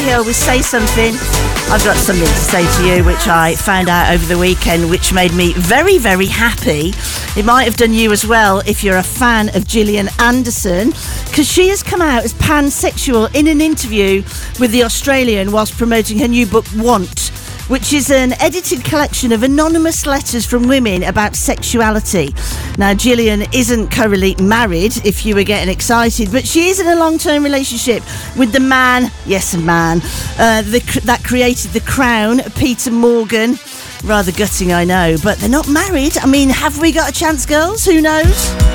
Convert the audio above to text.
He always say something. I've got something to say to you which I found out over the weekend, which made me very, very happy. It might have done you as well if you're a fan of Gillian Anderson, because she has come out as pansexual in an interview with The Australian whilst promoting her new book Want, which is an edited collection of anonymous letters from women about sexuality. Now, Gillian isn't currently married, if you were getting excited, but she is in a long-term relationship with the man, yes, a man, that created The Crown, Peter Morgan. Rather gutting, I know, but they're not married. I mean, have we got a chance, girls? Who knows?